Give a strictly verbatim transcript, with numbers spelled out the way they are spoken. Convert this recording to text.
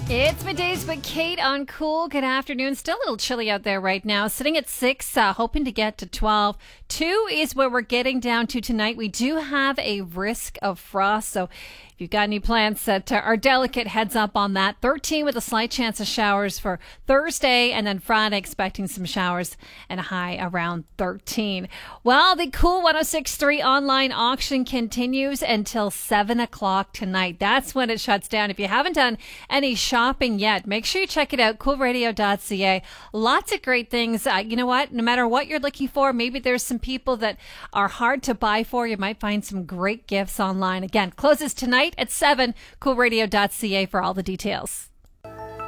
It's middays with Kate on Cool. Good afternoon. Still a little chilly out there right now. Sitting at six, uh, hoping to get to twelve. Two is where we're getting down to tonight. We do have a risk of frost, so if you've got any plans that uh, are delicate, heads up on that. thirteen with a slight chance of showers for Thursday, and then Friday expecting some showers and a high around thirteen. Well, the Cool one oh six point three online auction continues until seven o'clock tonight. That's when it shuts down. If you haven't done any shopping yet, make sure you check it out, cool radio dot c a. Lots of great things. Uh, you know what? No matter what you're looking for, maybe there's some people that are hard to buy for. You might find some great gifts online. Again, closes tonight at seven, cool radio dot c a for all the details.